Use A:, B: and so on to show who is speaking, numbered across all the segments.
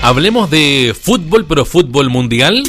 A: Hablemos de fútbol, pero fútbol mundial.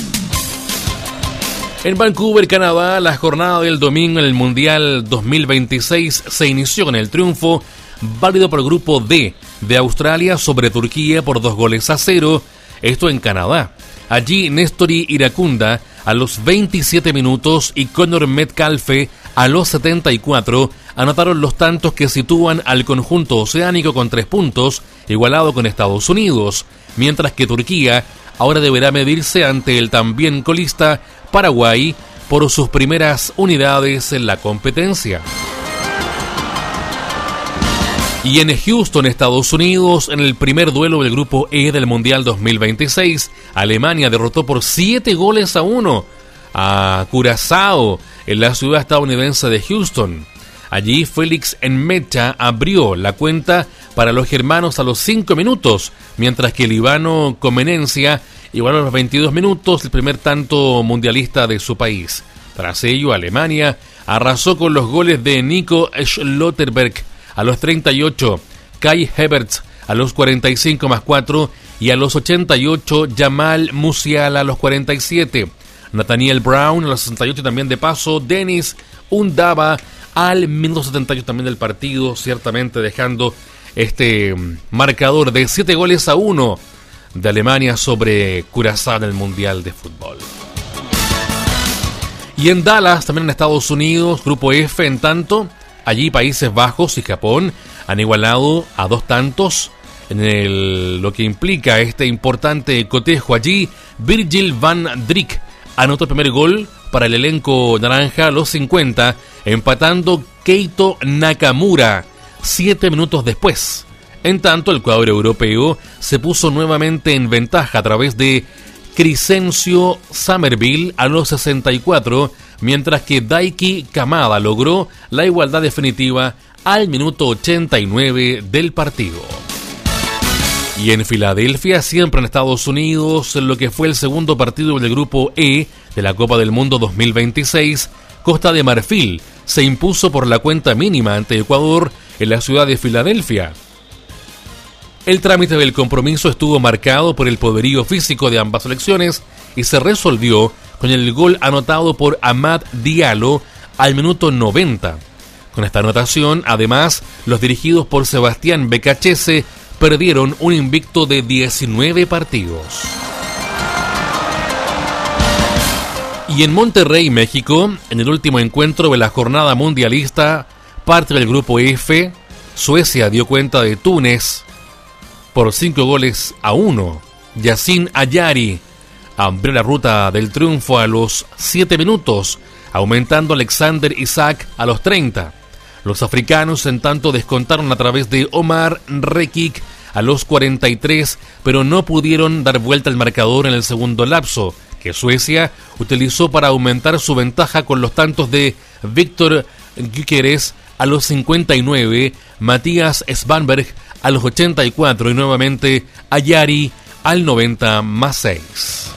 A: En Vancouver, Canadá, la jornada del domingo en el Mundial 2026 se inició con el triunfo válido por el grupo D de Australia sobre Turquía por 2-0, esto en Canadá. Allí Néstori Iracunda a los 27 minutos y Connor Metcalfe a los 74 anotaron los tantos que sitúan al conjunto oceánico con 3 puntos, igualado con Estados Unidos, mientras que Turquía ahora deberá medirse ante el también colista Paraguay por sus primeras unidades en la competencia. Y en Houston, Estados Unidos, en el primer duelo del grupo E del Mundial 2026, Alemania derrotó por 7-1 a Curazao en la ciudad estadounidense de Houston. Allí Félix Enmecha abrió la cuenta para los germanos a los 5 minutos, mientras que el Ivano Comenencia igualó a los 22 minutos el primer tanto mundialista de su país. Tras ello, Alemania arrasó con los goles de Nico Schlotterberg a los 38, Kai Havertz a los 45+4 y a los 88 Jamal Musiala a los 47, Nathaniel Brown a los 68 también de paso, Denis Undava al minuto 78 también del partido, ciertamente dejando este marcador de 7-1 de Alemania sobre Curazao en el Mundial de Fútbol. Y en Dallas, también en Estados Unidos, grupo F, en tanto, allí Países Bajos y Japón han igualado a 2 tantos en lo que implica este importante cotejo. Allí Virgil van Dijk anotó el primer gol para el elenco naranja a los 50, empatando Keito Nakamura 7 minutos después. En tanto, el cuadro europeo se puso nuevamente en ventaja a través de Crescencio Summerville a los 64, mientras que Daiki Kamada logró la igualdad definitiva al minuto 89 del partido. Y en Filadelfia, siempre en Estados Unidos, en lo que fue el segundo partido del grupo E de la Copa del Mundo 2026, Costa de Marfil se impuso por la cuenta mínima ante Ecuador en la ciudad de Filadelfia. El trámite del compromiso estuvo marcado por el poderío físico de ambas selecciones y se resolvió con el gol anotado por Amad Diallo al minuto 90. Con esta anotación, además, los dirigidos por Sebastián Becachese perdieron un invicto de 19 partidos. Y en Monterrey, México, en el último encuentro de la jornada mundialista, parte del grupo F, Suecia dio cuenta de Túnez por 5-1. Yacine Ayari abrió la ruta del triunfo a los 7 minutos, aumentando Alexander Isaac a los 30. Los africanos, en tanto, descontaron a través de Omar Rekik a los 43, pero no pudieron dar vuelta al marcador en el segundo lapso, que Suecia utilizó para aumentar su ventaja con los tantos de Víctor Gyökeres a los 59, Matías Svanberg a los 84 y nuevamente Ayari al 90+6.